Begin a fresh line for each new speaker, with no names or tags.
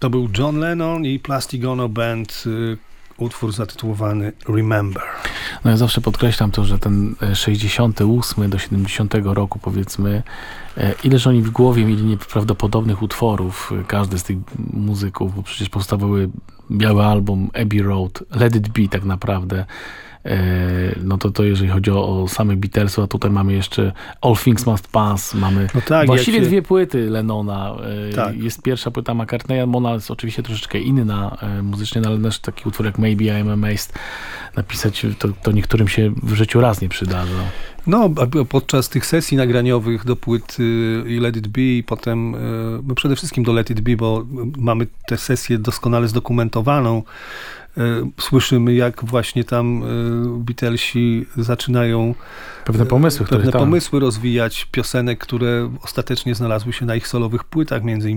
To był John Lennon i Plastic Ono Band, utwór zatytułowany Remember.
No ja zawsze podkreślam to, że ten 68 do 70 roku, powiedzmy, ileż oni w głowie mieli nieprawdopodobnych utworów, każdy z tych muzyków, bo przecież powstawały Biały Album, Abbey Road, Let It Be tak naprawdę. No to jeżeli chodzi o samych Beatlesów, a tutaj mamy jeszcze All Things Must Pass, mamy właściwie dwie płyty Lennona.
Tak.
Jest pierwsza płyta McCartneya, ona jest oczywiście troszeczkę inna muzycznie, no ale też taki utwór jak Maybe I Am Amazed napisać, to niektórym się w życiu raz nie przydarza.
No, podczas tych sesji nagraniowych do płyt i Let It Be i potem, no przede wszystkim do Let It Be, bo mamy tę sesję doskonale zdokumentowaną. Słyszymy, jak właśnie tam Beatlesi zaczynają
pewne pomysły
rozwijać, piosenek, które ostatecznie znalazły się na ich solowych płytach, między